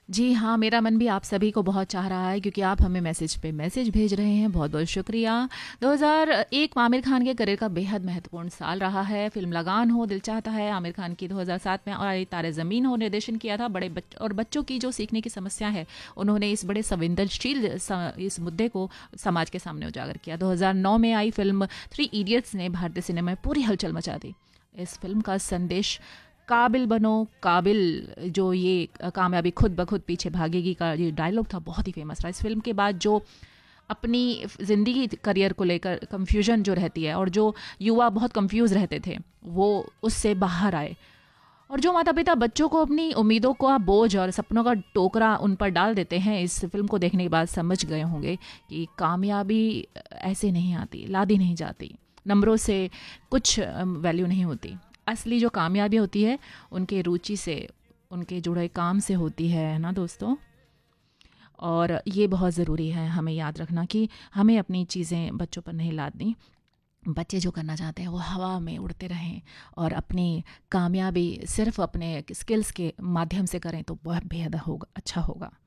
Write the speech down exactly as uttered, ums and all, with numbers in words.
जी हाँ, मेरा मन भी आप सभी को बहुत चाह रहा है क्योंकि आप हमें मैसेज पे मैसेज भेज रहे हैं। बहुत-बहुत शुक्रिया। दो हज़ार एक आमिर खान के करियर का बेहद महत्वपूर्ण साल रहा है। फ़िल्म लगान हो, दिल चाहता है, आमिर खान की दो हज़ार सात में आई तारे ज़मीन हो निर्देशन किया था। बड़े बच और बच्चों की जो सीखने की समस्या है, उन्होंने इस बड़े संवेदनशील स इस मुद्दे को समाज के सामने उजागर किया। दो हज़ार नौ में आई फ़िल्म थ्री इडियट्स ने भारतीय सिनेमा में पूरी हलचल मचा दी। इस फ़िल्म का संदेश काबिल बनो काबिल, जो ये कामयाबी खुद ब खुद पीछे भागेगी का ये डायलॉग था, बहुत ही फेमस रहा। इस फिल्म के बाद जो अपनी ज़िंदगी करियर को लेकर कंफ्यूजन जो रहती है और जो युवा बहुत कंफ्यूज रहते थे वो उससे बाहर आए, और जो माता पिता बच्चों को अपनी उम्मीदों का बोझ और सपनों का टोकरा उन पर डाल देते हैं, इस फिल्म को देखने के बाद समझ गए होंगे कि कामयाबी ऐसे नहीं आती, लादी नहीं जाती, नंबरों से कुछ वैल्यू नहीं होती। असली जो कामयाबी होती है उनके रुचि से, उनके जुड़े काम से होती है है ना दोस्तों। और ये बहुत ज़रूरी है हमें याद रखना कि हमें अपनी चीज़ें बच्चों पर नहीं लादनी। बच्चे जो करना चाहते हैं वो हवा में उड़ते रहें और अपनी कामयाबी सिर्फ अपने स्किल्स के माध्यम से करें तो बहुत बेहद होगा, अच्छा होगा।